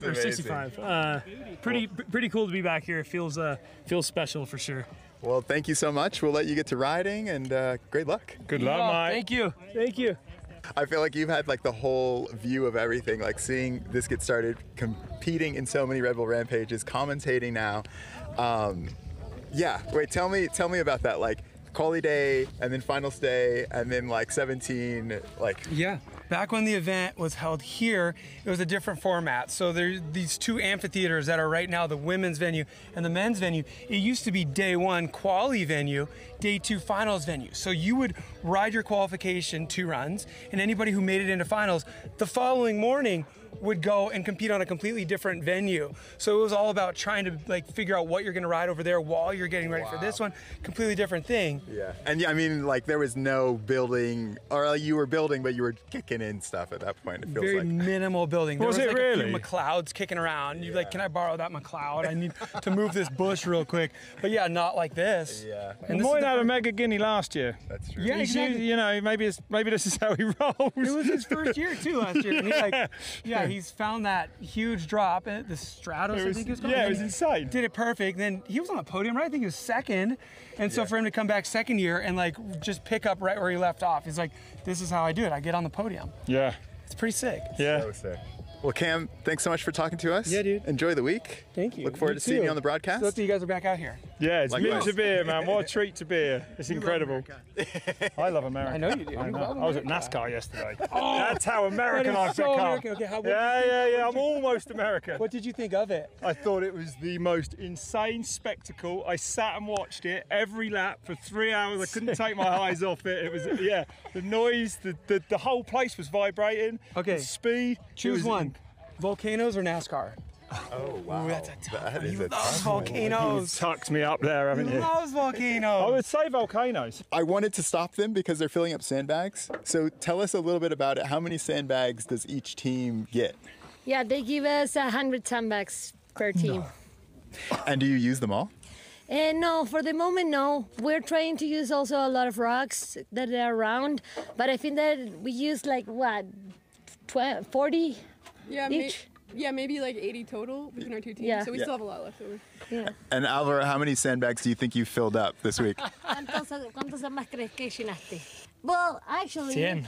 Or 65. Pretty cool to be back here. It feels special for sure. Well, thank you so much. We'll let you get to riding, and great luck. Good luck, Mike. Thank you. Thank you. I feel like you've had like the whole view of everything, like seeing this get started, competing in so many Red Bull Rampages, commentating now. Yeah, wait, tell me about that. Like quali day, and then finals day, and then like 17, like. Yeah, back when the event was held here, it was a different format. So there's these two amphitheaters that are right now the women's venue and the men's venue. It used to be day one quali venue, day two finals venue. So you would ride your qualification 2 runs, and anybody who made it into finals the following morning would go and compete on a completely different venue. So it was all about trying to like figure out what you're gonna ride over there while you're getting ready for this one. Completely different thing. Yeah, and yeah, I mean, like there was no building, or you were building, but you were kicking in stuff at that point. It feels very like minimal building. There Was was it like really? a few McLeods kicking around. You're like, can I borrow that McLeod? I need to move this bush real quick. But yeah, not like this. Yeah. And this Moy is had the- a Mega Guinea last year. That's true. Yeah, exactly. You know, maybe this is how he rolls. It was his first year too last year. And he like, yeah, he's found that huge drop at the Stratos. I think it was called. Yeah, it And was he insane. Did it perfect. Then he was on the podium, right? I think he was second. And so for him to come back second year and like just pick up right where he left off, he's like, this is how I do it. I get on the podium. Yeah. It's pretty sick. Yeah. So sick. Well, Cam, thanks so much for talking to us. Yeah, dude. Enjoy the week. Thank you. Look forward to seeing too. you on the broadcast. So lucky you guys are back out here. Yeah, it's Likewise. mint to beer, man. What a treat to beer. It's incredible. I love America. I know you do. I You know. love I was at America. NASCAR yesterday. That's how American That I've is so become. American. Okay, what Yeah. I'm almost American. What did you think of it? I thought it was the most insane spectacle. I sat and watched it every lap for 3 hours. I couldn't take my eyes off it. It was, yeah, the noise, the whole place was vibrating. Okay. The speed. Choose one. Volcanoes or NASCAR? Oh, wow. Ooh, that's a tough That one. is He a loves tough one. volcanoes. Tucked me up there, haven't He you? loves volcanoes. I would say volcanoes. I wanted to stop them because they're filling up sandbags. So tell us a little bit about it. How many sandbags does each team get? Yeah, they give us 100 sandbags per team. And do you use them all? And no, for the moment, no. We're trying to use also a lot of rocks that are around, but I think that we use like what, 40 Yeah, each? maybe like 80 total between our two teams. Yeah. So we Yeah. still have a lot left over. Yeah. And Alvaro, how many sandbags do you think you filled up this week? ¿Cuántos sandbags crees que llenaste? Well, actually, 10.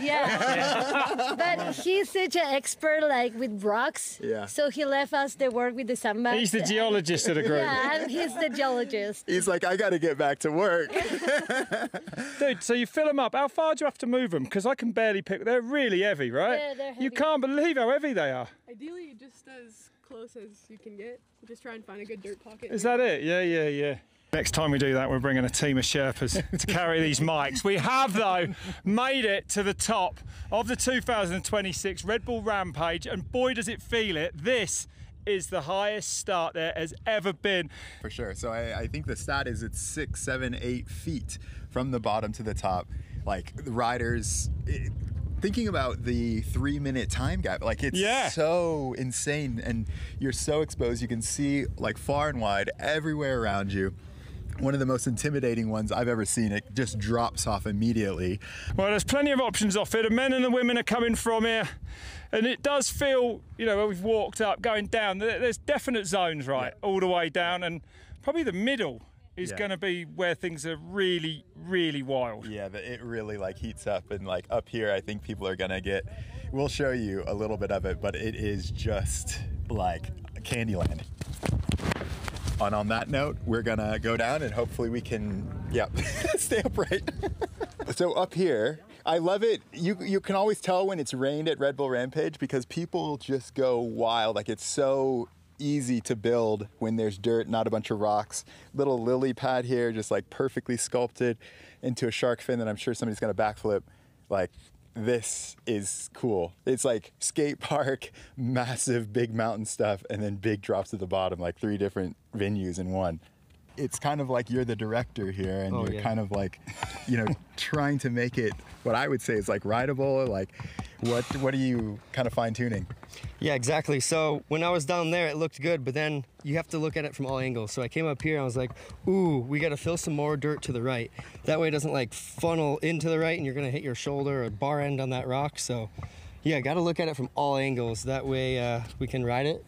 yeah. But he's such an expert, like with rocks. Yeah. So he left us the work with the sandbags. He's the geologist of the group. Yeah, and he's the geologist. He's like, I got to get back to work. Dude, so you fill them up. How far do you have to move them? Because I can barely pick. They're really heavy, right? Yeah, they're You heavy. can't believe how heavy they are. Ideally, just as close as you can get. Just try and find a good dirt pocket. Is that it? Yeah. Next time we do that, we're bringing a team of Sherpas to carry these mics. We have, though, made it to the top of the 2026 Red Bull Rampage, and boy, does it feel it. This is the highest start there has ever been. For sure. So I think the stat is it's 6, 7, 8 feet from the bottom to the top. Like the riders, thinking about the 3-minute time gap, like it's so insane, and you're so exposed. You can see like far and wide everywhere around you. One of the most intimidating ones I've ever seen. It just drops off immediately. Well, there's plenty of options off here. The men and the women are coming from here, and it does feel, you know, where we've walked up, going down, there's definite zones, right, all the way down, and probably the middle is going to be where things are really, really wild. Yeah, it really like heats up, and like up here, I think people are gonna get. We'll show you a little bit of it, but it is just like Candyland. And on that note, we're gonna go down, and hopefully we can, stay upright. So up here, I love it. You can always tell when it's rained at Red Bull Rampage because people just go wild. Like it's so easy to build when there's dirt, not a bunch of rocks. Little lily pad here, just like perfectly sculpted into a shark fin that I'm sure somebody's gonna backflip. Like, this is cool. It's like skate park, massive big mountain stuff, and then big drops at the bottom, like 3 different venues in one. It's kind of like you're the director here, and you're kind of like, you know, trying to make it what I would say is like rideable. Like, what are you kind of fine tuning? Yeah, exactly. So when I was down there, it looked good, but then you have to look at it from all angles. So I came up here and I was like, ooh, we got to fill some more dirt to the right. That way it doesn't like funnel into the right and you're going to hit your shoulder or bar end on that rock. So yeah, got to look at it from all angles. That way we can ride it